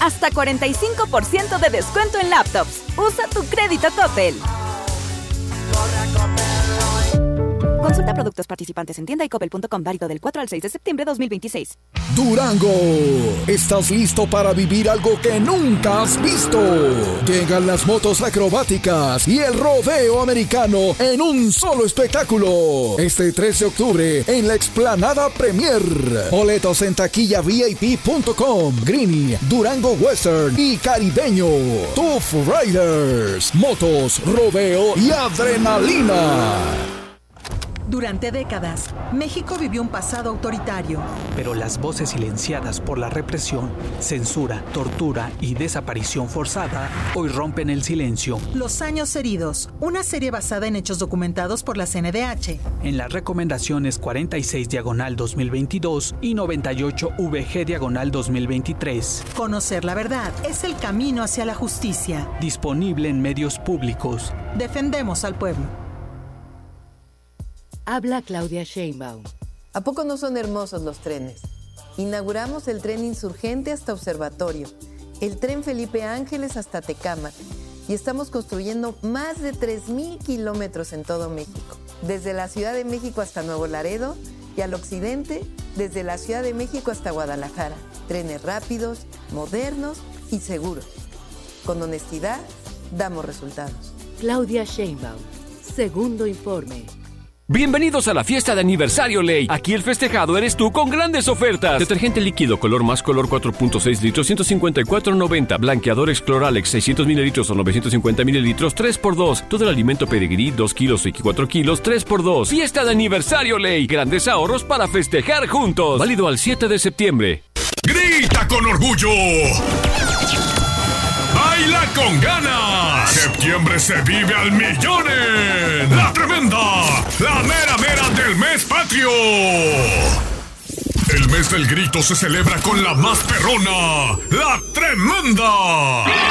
Hasta 45% de descuento en laptops. Usa tu crédito Coppel. Consulta productos participantes en tienda y coppel.com, válido del 4 al 6 de septiembre de 2026. Durango, ¿estás listo para vivir algo que nunca has visto? Llegan las motos acrobáticas y el rodeo americano en un solo espectáculo. Este 3 de octubre en la Explanada Premier. Boletos en taquillavip.com. Greeny, Durango Western y Caribeño. Tough Riders, motos, rodeo y adrenalina. Durante décadas, México vivió un pasado autoritario. Pero las voces silenciadas por la represión, censura, tortura y desaparición forzada hoy rompen el silencio. Los años heridos, una serie basada en hechos documentados por la CNDH. En las recomendaciones 46/2022 y 98/VG/2023. Conocer la verdad es el camino hacia la justicia. Disponible en medios públicos. Defendemos al pueblo. Habla Claudia Sheinbaum. ¿A poco no son hermosos los trenes? Inauguramos el tren Insurgente hasta Observatorio, el tren Felipe Ángeles hasta Tecámac y estamos construyendo más de 3,000 kilómetros en todo México. Desde la Ciudad de México hasta Nuevo Laredo y al occidente, desde la Ciudad de México hasta Guadalajara. Trenes rápidos, modernos y seguros. Con honestidad, damos resultados. Claudia Sheinbaum. Segundo informe. Bienvenidos a la fiesta de aniversario Ley. Aquí el festejado eres tú con grandes ofertas. Detergente líquido color más color 4.6 litros 154.90. Blanqueadores Cloralex 600 mililitros o 950 mililitros 3x2. Todo el alimento Pedigrí 2 kilos y 4 kilos 3x2. Fiesta de aniversario Ley. Grandes ahorros para festejar juntos. Válido al 7 de septiembre. ¡Grita con orgullo! ¡Baila con ganas! ¡Septiembre se vive al millón en La Tremenda! ¡La mera mera del mes patrio! El mes del grito se celebra con la más perrona, La Tremenda.